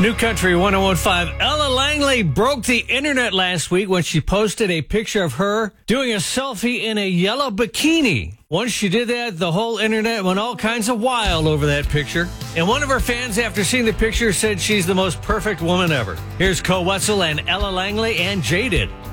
New Country 1015. Ella Langley broke the internet last week when she posted a picture of her doing a selfie in a yellow bikini. Once she did that, the whole internet went all kinds of wild over that picture. And one of her fans, after seeing the picture, said she's the most perfect woman ever. Here's Co Wetzel and Ella Langley and Jaded.